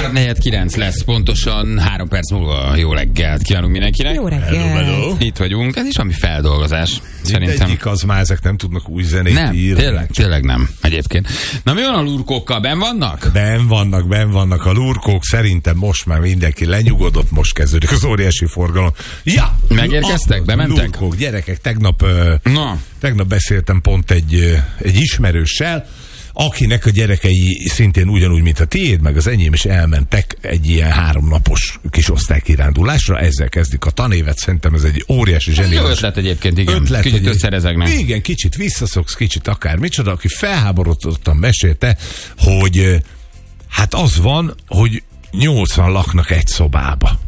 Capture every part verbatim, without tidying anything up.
negyed kilenc lesz pontosan, három perc múlva. Jó reggelt kívánunk mindenkinek. Jó reggelt. Itt vagyunk, ez is ami feldolgozás. Szerintem. Egyik az már, ezek nem tudnak új zenét nem, írni. tényleg, tényleg nem egyébként. Na mi van a lurkókkal, benn vannak? Ben vannak, ben vannak a lurkók, szerintem most már mindenki lenyugodott, most kezdődik az óriási forgalom. Ja! Megérkeztek, bementek? Lurkók, gyerekek, tegnap, Na. tegnap beszéltem pont egy, egy ismerőssel, akinek a gyerekei szintén ugyanúgy, mint a tiéd, meg az enyém is elmentek egy ilyen háromnapos kis osztálykirándulásra, ezzel kezdik a tanévet, szerintem ez egy óriási zseniális. Jó ötlet egyébként, igen. Ötlet, kicsit összerezegnek. Igen, kicsit visszaszoksz, kicsit akár micsoda, aki felháborodottan mesélte, hogy hát az van, hogy nyolcvan laknak egy szobába.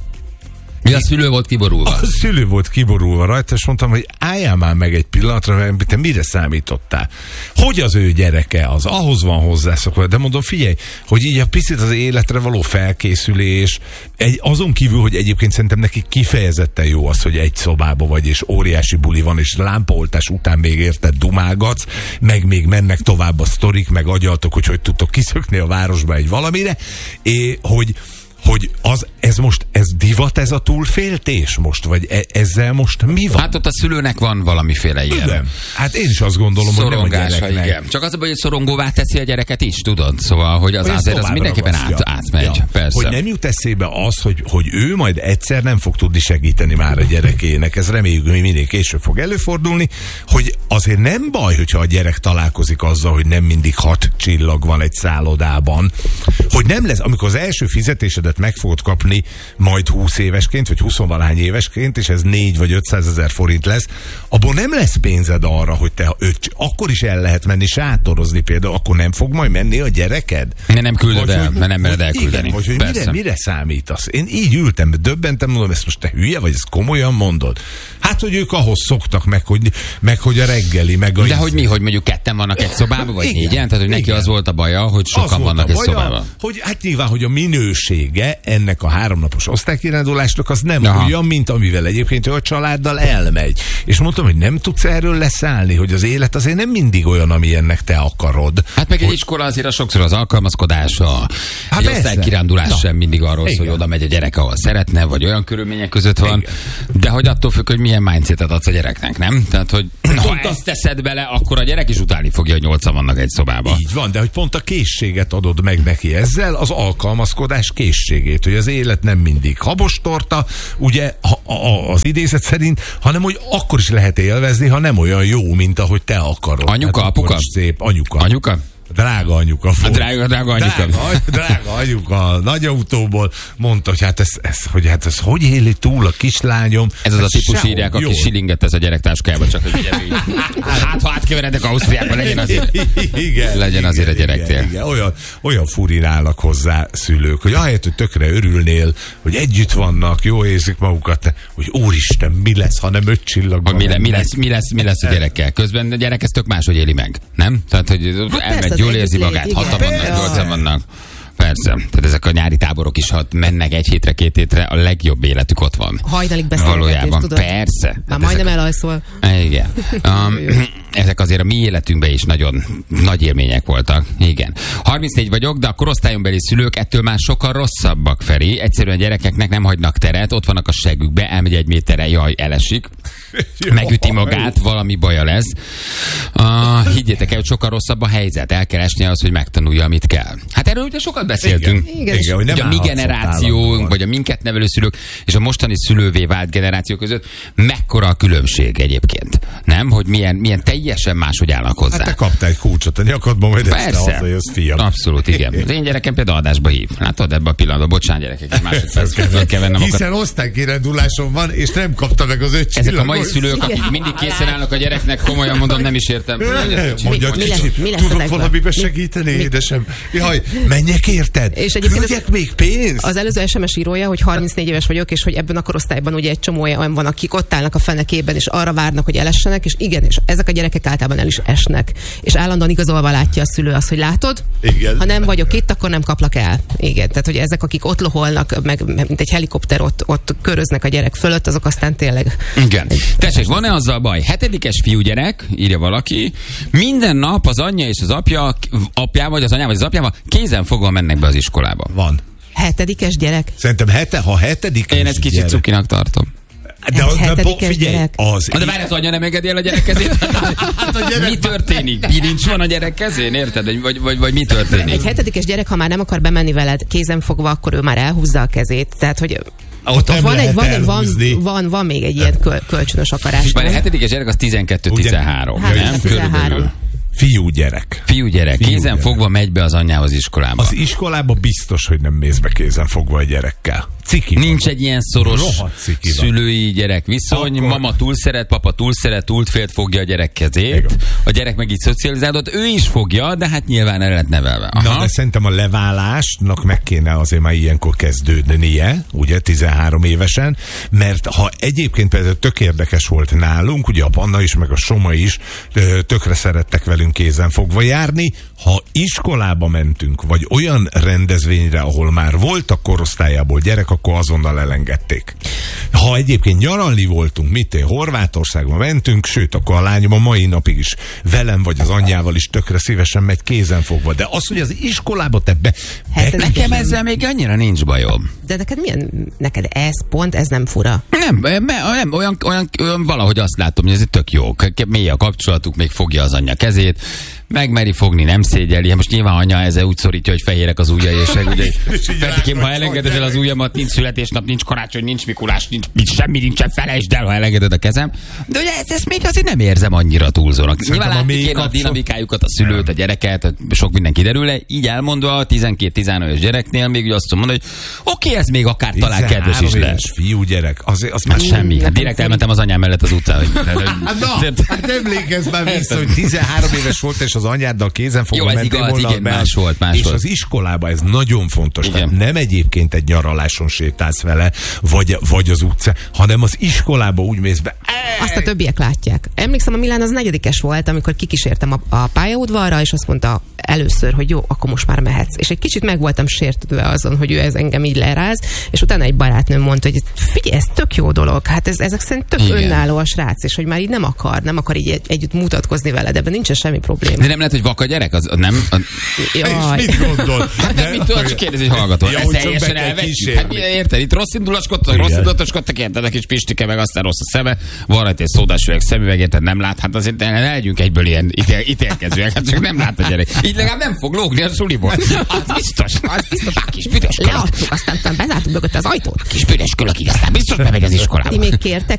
Mi a szülő volt kiborulva? A szülő volt kiborulva rajta, és mondtam, hogy álljál már meg egy pillanatra, mert te mire számítottál? Hogy az ő gyereke az? Ahhoz van hozzászokva. De mondom, figyelj, hogy így a picit az életre való felkészülés, egy, azon kívül, hogy egyébként szerintem neki kifejezetten jó az, hogy egy szobába vagy, és óriási buli van, és lámpaoltás után még érted dumálgatsz, meg még mennek tovább a sztorik, meg agyaltok, hogy hogy tudtok kiszökni a városba egy valamire, és hogy hogy az, ez most, ez divat, ez a túlféltés most, vagy e, ezzel most mi van? Hát ott a szülőnek van valamiféle ilyen. Igen. Hát én is azt gondolom, hogy nem a gyereknek. Igen. Csak az a baj, hogy szorongóvá teszi a gyereket is, tudod? Szóval, hogy az azért az mindenképpen át, átmegy. Ja. Persze. Hogy nem jut eszébe az, hogy, hogy ő majd egyszer nem fog tudni segíteni már a gyerekének. Ez reméljük, hogy minél később fog előfordulni, hogy azért nem baj, hogyha a gyerek találkozik azzal, hogy nem mindig hat csillag van egy szállodában. Hogy nem lesz, amikor az első fizetésedet meg fogod kapni majd húsz évesként, vagy huszonvalahány évesként, és ez négy vagy ötszázezer forint lesz, abból nem lesz pénzed arra, hogy te öt, akkor is el lehet menni sátorozni például, akkor nem fog majd menni a gyereked? Ne nem küldöd vagy, el, hogy, mert nem mered elküldeni. Igen, vagy hogy mire, mire számítasz? Én így ültem, döbbentem, mondom, ezt most te hülye vagy, ezt komolyan mondod? Hát, hogy ők ahhoz szoktak meg, hogy, meg, hogy a reggeli, meg a... De hogy mi, hogy mondjuk ketten vannak egy szobában, vagy igen, négyen? Tehát, hogy neki igen. Az volt a baja, hogy sokan vannak egy szobában. Hogy hát nyilván, hogy a minősége ennek a háromnapos osztálykirándulásnak az nem Aha. olyan, mint amivel egyébként ő a családdal elmegy. És mondtam, hogy nem tudsz erről leszállni, hogy az élet azért nem mindig olyan, amilyennek te akarod. Hát meg hogy... egy iskola azért a sokszor az alkalmazkodás, a hát osztálykirándulás Na. sem mindig arról szól, hogy oda megy a gyerek, ahol szeretne, vagy olyan körülmények között van. Igen. De hogy attól függ, hogy milyen mindsetet adsz a gyereknek, nem? Tehát, hogy ha ezt teszed bele, akkor a gyerek is utálni fogja, hogy nyolcan vannak egy szobában. Így van, de hogy pont a készséget adod meg neki ezzel, az alkalmazkodás készségét, hogy az élet nem mindig habostorta, ugye a, a, az idézet szerint, hanem hogy akkor is lehet élvezni, ha nem olyan jó, mint ahogy te akarod. Anyuka, hát apuka? Szép, anyuka. Anyuka? Drága anyuka. A drága, drága anyuka. Drága, drága anyuka a nagy autóból mondta, hogy hát ez, ez, hogy hát ez hogy éli túl a kislányom. Ez az hát a típus írják, aki silinget ez a gyerek táskájába, csak hogy ugye, hát ha átkeveredek Ausztriába, legyen azért, igen, legyen azért igen, a gyereknél. Igen, igen. Olyan, olyan furin állnak hozzá szülők, hogy ahelyett, hogy tökre örülnél, hogy együtt vannak, jól érzik magukat, hogy úristen, mi lesz, ha nem öt csillagban mi, le, mi, lesz, mi, lesz, mi lesz a gyerekkel? Közben a gyerek ezt tök máshogy éli meg, nem? Tehát, hogy hát jól érzi magát, hatan vannak, nyolcan vannak. Persze. Tehát ezek a nyári táborok is, ha mennek egy hétre, két hétre, a legjobb életük ott van. Hajnalig beszélgetés, tudod? Persze. Már majdnem ezek... elalszol. Igen. Um, ezek azért a mi életünkben is nagyon nagy élmények voltak. Igen. harmincnégy vagyok, de a korosztályombeli szülők ettől már sokkal rosszabbak, Feri. Egyszerűen a gyerekeknek nem hagynak teret, ott vannak a segükbe, elmegy egy méterre, jaj, elesik. Megüti magát, valami baja lesz. Uh, higgyétek el, hogy sokkal rosszabb a helyzet. El kell esnie az, hogy megtanulja, amit kell. Hát erről ugye sokat beszéltünk. Igen, igen, igen, hogy nem a mi generációnk, vagy a minket nevelő szülők, és a mostani szülővé vált generáció között mekkora a különbség egyébként. Nem? Hogy milyen, milyen teljesen máshogy állnak hozzá. Hát te kaptál egy kulcsot a nyakadban, majd ezt hazajössz, fiam. Abszolút, igen. Az én gyerekem például adásba hív. Látod, ebben a pillanatban, bocsánat gyerekek, egy másodperc kell vennem. Hiszen osztálykiránduláson van, és nem kapta meg az öt Ezek a mai szülők, akik mindig készen állnak a gyereknek, komolyan mondom, nem is értem. Mondjad, kicsit, tudok valamiben segíteni, édesem? Jaj, menjek érted? És egyébként még pénzt? Az előző es em es írója, hogy harmincnégy éves vagyok, és hogy ebben a korosztályban ugye egy csomó olyan van, akik ott állnak a fenekében, és arra várnak, hogy elessenek, és igen, és ezek a gyerekek általában el is esnek. És állandóan igazolva látja a szülő azt, hogy látod, igen. Ha nem vagyok itt, akkor nem kaplak el. Igen, tehát hogy ezek, akik ott loholnak, meg mint egy helikopter ott, ott köröznek a gyerek fölött, azok aztán tényleg... Igen. Tessék, van-e azzal baj? Hetedikes fiúgyerek, írja valaki, minden nap az anyja és az apja, apjával, vagy az anyával, vagy az apjával kézen fogva mennek be az iskolába. Van. Hetedikes gyerek? Szerintem hete, ha hetedikes Én ezt kicsit gyerek. cukinak tartom. De, Egy de, de hetedikes figyelj, gyerek. az... De várj, az anya nem engedi el a gyerek kezét? Hát a gyerek Mi történik? Bilincs van a gyerek kezén, érted? Vagy, vagy, vagy mi történik? Egy hetedikes gyerek, ha már nem akar bemenni veled kézen fogva, akkor ő már elhúzza a kezét. Tehát, hogy Ott nem van, lehet egy, van, elhúzni. van, van, van még egy ilyen köl, kölcsönös akarás. Bár a hetedikes gyerek az tizenkettő tizenhárom, Hát, nem? tizenhárom. Körülbelül. Fiú gyerek. Fiú gyerek, Fiú kézen gyerek. fogva megy be az anyjához iskolába. Az iskolába biztos, hogy nem mész be kézen fogva a gyerekkel. Ciki van. Nincs egy ilyen szoros Rohadt ciki van. szülői gyerek viszony, Akkor- mama túl szeret, papa túl szeret, túl félt fogja a gyerek kezét, Igen. a gyerek meg így szocializálódott, ő is fogja, de hát nyilván el lett nevelve. Na, Aha. de szerintem a leválásnak meg kéne azért már ilyenkor kezdődnie, ugye, tizenhárom évesen, mert ha egyébként például tök érdekes volt nálunk, ugye a Panna is, meg a Soma is ö, tökre szerettek velünk kézen fogva járni, ha iskolába mentünk, vagy olyan rendezvényre, ahol már voltak korosztályából gyerek, akkor azonnal elengedték. Ha egyébként nyaralni voltunk, mit én, Horvátországba mentünk, sőt, akkor a lányom a mai napig is velem vagy az anyjával is tökre szívesen megy kézen fogva. De az, hogy az iskolába te be... Hát be Nekem ezzel még annyira nincs bajom. De neked milyen, neked ez pont, ez nem fura. Nem, me- nem olyan, olyan, olyan valahogy azt látom, hogy ez tök jó. K- Mély a kapcsolatuk, még fogja az anyja kezét, megmeri fogni, nem szégyeli. Hát most nyilván anya ezzel úgy szorítja, hogy fehérek az ujjai, és meg ugye, Petikém, ha elengeded el az ujjamat, nincs születésnap, nincs karácsony, nincs Mikulás, nincs, nincs semmi, nincsen, felejtsd el, ha elengeded a kezem. De ugye ezt, ezt még azért nem érzem annyira túlzónak. Nyilván a látni mély kéne a kapcsol- dinamikájukat, a szülőt, a gyereket, sok minden kiderül le. Így elmondva a tizenkét-tizenöt éves gyereknél még ugye azt tudom mondani, hogy oké, ez még akár talán kedves is lehet. fiú gyerek, az, az már Hát semmi. Hát direkt elmentem az anyám mellett az utcán. hogy- Na, hát emlékezz már vissza, hogy tizenhárom éves volt, és az anyáddal kézen fogva Jó, ez mentél igaz, volna igen, be, más volt, más és volt. az iskolába ez nagyon fontos. Igen. Tehát nem egyébként egy nyaraláson sétálsz vele, vagy, vagy az utca, hanem az iskolába úgy mész be. Azt a többiek látják. Emlékszem, a Milán az negyedikes volt, amikor kikísértem a, a pályaudvarra, és azt mondta először, hogy jó, akkor most már mehetsz. És egy kicsit meg voltam sértődve azon, hogy ő ez engem így leráz, és utána egy barátnőm mondta, hogy figyelj, ez tök jó dolog, hát ez, ezek szerint tök Igen. önálló a srác, és hogy már így nem akar, nem akar így egy, együtt mutatkozni veled, ebben nincsen semmi probléma. De nem lehet, hogy vak a gyerek? Az, az nem? A, Jaj. És mit gondol? hát mit tudod, csak kérdezi, hogy hallgató. Ja, Ez hogy csak teljesen be kell elvetjük. kísérni. Hát milyen érted? Itt rossz indulatoskodtak, Igen. rossz indulatoskodtak, érted? A kis Pistike, meg aztán rossz a szeme. Van rajta egy szódás üveg szemüveg, érted? Nem lát. Hát azért ne ne legyünk egyből ilyen ítél, ítélkezőek. Hát csak nem lát a gyerek. Így legalább nem fog lógni a suliból. Az biztos. Az biztos. A kis büdös kölök. Leadtuk, aztán, aztán bezártuk mögött az ajtót. Kis büdös kölök, így aztán biztos bemegy az iskolába. Ti még kértek